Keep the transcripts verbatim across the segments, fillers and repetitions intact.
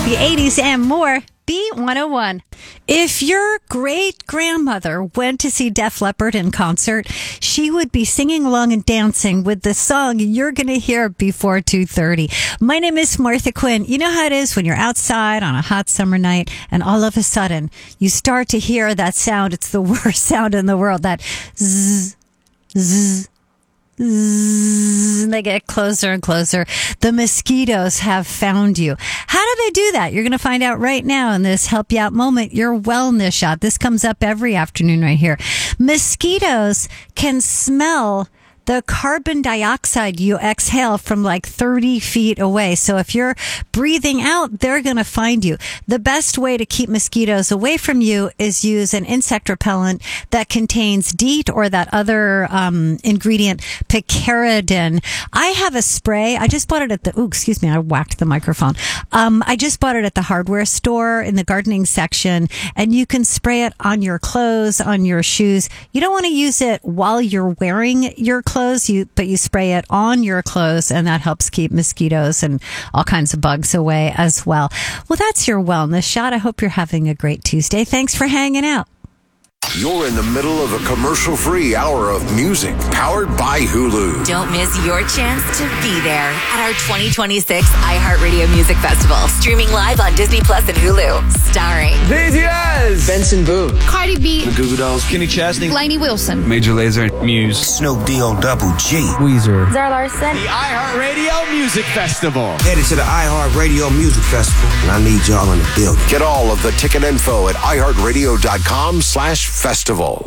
The eighties and more. B one oh one. If your great-grandmother went to see Def Leppard in concert, she would be singing along and dancing with the song you're going to hear before two thirty. My name is Martha Quinn. You know how it is when you're outside on a hot summer night and all of a sudden you start to hear that sound. It's the worst sound in the world. That zzz, zzz. And they get closer and closer. The mosquitoes have found you. How do they do that? You're going to find out right now in this Help You Out moment, your wellness shot. This comes up every afternoon right here. Mosquitoes can smell the carbon dioxide you exhale from like thirty feet away. So if you're breathing out, they're going to find you. The best way to keep mosquitoes away from you is use an insect repellent that contains DEET or that other um, ingredient, picaridin. I have a spray. I just bought it at the, ooh, excuse me, I whacked the microphone. Um, I just bought it at the hardware store in the gardening section, and you can spray it on your clothes, on your shoes. You don't want to use it while you're wearing your clothes. Clothes, you, but you spray it on your clothes, and that helps keep mosquitoes and all kinds of bugs away as well. Well, that's your wellness shot. I hope you're having a great Tuesday. Thanks for hanging out. You're in the middle of a commercial-free hour of music powered by Hulu. Don't miss your chance to be there at our twenty twenty-six iHeartRadio Music Festival, streaming live on Disney Plus and Hulu. Starring B T S, Benson Boone, Cardi B, The Goo Goo Dolls, Kenny Chesney, Lainey Wilson, Major Lazer, Muse, Snoop D O Double G, Weezer. Zara Larson. The iHeartRadio Music Festival. Headed to the iHeartRadio Music Festival, and I need y'all in the building. Get all of the ticket info at iHeartRadio.com slash festival.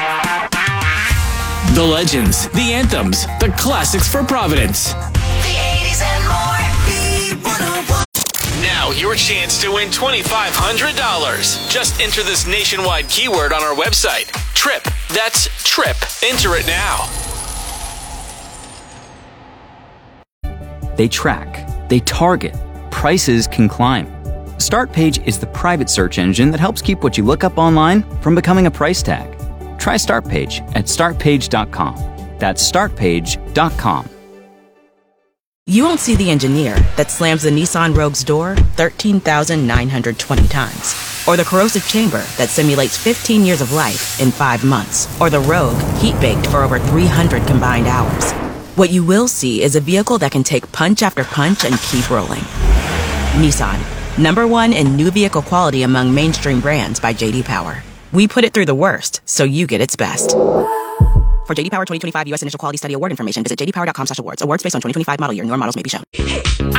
The legends, the anthems, the classics for Providence. the eighties and more. B one oh one. Now your chance to win twenty-five hundred dollars. Just enter this nationwide keyword on our website. TRIP. That's TRIP. Enter it now. They track, they target, prices can climb. StartPage is the private search engine that helps keep what you look up online from becoming a price tag. Try StartPage at start page dot com. That's start page dot com. You won't see the engineer that slams the Nissan Rogue's door thirteen thousand nine hundred twenty times. Or the corrosive chamber that simulates fifteen years of life in five months. Or the Rogue heat-baked for over three hundred combined hours. What you will see is a vehicle that can take punch after punch and keep rolling. Nissan, number one in new vehicle quality among mainstream brands by J D Power. We put it through the worst, so you get its best. For J D Power twenty twenty-five U S Initial Quality Study Award information, visit j d power dot com slash awards. Awards based on twenty twenty-five model year. Newer models may be shown.